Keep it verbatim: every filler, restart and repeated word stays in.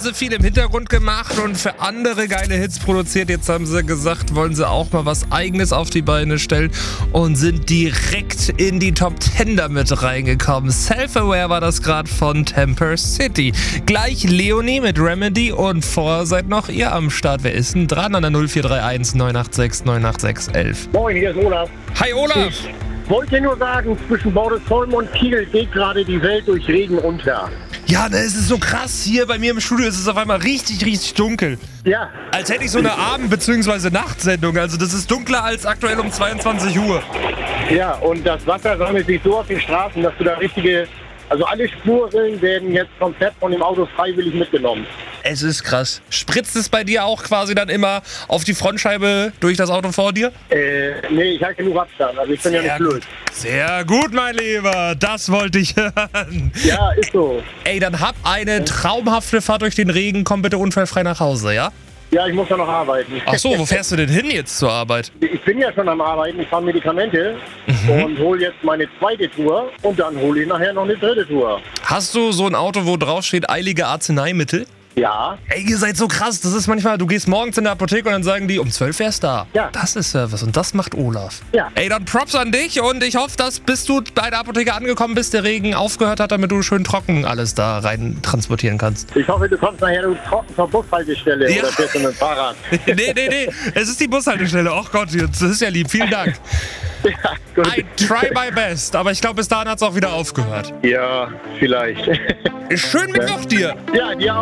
sie viel im Hintergrund gemacht und für andere geile Hits produziert. Jetzt haben sie gesagt, wollen sie auch mal was Eigenes auf die Beine stellen und sind direkt in die Top Ten damit reingekommen. Self-Aware war das gerade von Temper City. Gleich Leonie mit Remedy und vorher seid noch ihr am Start. Wer ist denn dran an der null vier drei eins neun acht sechs neun acht sechs elf? Moin, hier ist Olaf. Hi Olaf! Ich wollte nur sagen, zwischen Bordesholm und Kiel geht gerade die Welt durch Regen unter. Ja, ne, es ist so krass. Hier bei mir im Studio ist es auf einmal richtig, richtig dunkel. Ja. Als hätte ich so eine Abend- bzw. Nachtsendung. Also das ist dunkler als aktuell um zweiundzwanzig Uhr. Ja, und das Wasser sammelt sich so auf den Straßen, dass du da richtige... Also alle Spuren werden jetzt komplett von dem Auto freiwillig mitgenommen. Es ist krass. Spritzt es bei dir auch quasi dann immer auf die Frontscheibe durch das Auto vor dir? Äh, nee, ich halte genug Abstand. Also ich bin Sehr ja nicht blöd. Gut. Sehr gut, mein Lieber. Das wollte ich hören. Ja, ist so. Ey, dann hab eine traumhafte Fahrt durch den Regen. Komm bitte unfallfrei nach Hause, ja? Ja, ich muss ja noch arbeiten. Ach so, wo fährst du denn hin jetzt zur Arbeit? Ich bin ja schon am Arbeiten, ich fahre Medikamente mhm. und hole jetzt meine zweite Tour und dann hole ich nachher noch eine dritte Tour. Hast du so ein Auto, wo drauf steht eilige Arzneimittel? Ja. Ey, ihr seid so krass. Das ist manchmal, du gehst morgens in der Apotheke und dann sagen die, um zwölf wär's da. Ja. Das ist Service und das macht Olaf. Ja. Ey, dann Props an dich und ich hoffe, dass bis du bei der Apotheke angekommen bist, der Regen aufgehört hat, damit du schön trocken alles da rein transportieren kannst. Ich hoffe, du kommst nachher trocken zur Bushaltestelle ja. oder fährst du mit dem Fahrrad. nee, nee, nee. Es ist die Bushaltestelle. Ach Gott, das ist ja lieb. Vielen Dank. Ja, gut. I try my best. Aber ich glaube, bis dahin hat's auch wieder aufgehört. Ja, vielleicht. Schönen Mittwoch dir. Ja, dir auch.